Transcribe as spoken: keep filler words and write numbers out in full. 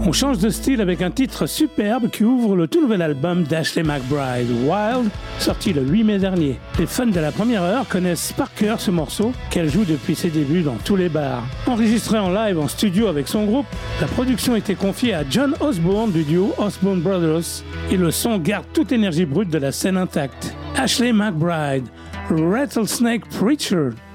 On change de style avec un titre superbe qui ouvre le tout nouvel album d'Ashley McBryde, Wild, sorti le huit mai dernier. Les fans de la première heure connaissent par cœur ce morceau qu'elle joue depuis ses débuts dans tous les bars. Enregistré en live en studio avec son groupe, la production était confiée à John Osborne du duo Osborne Brothers et le son garde toute énergie brute de la scène intacte. Ashley McBryde, Rattlesnake Preacher.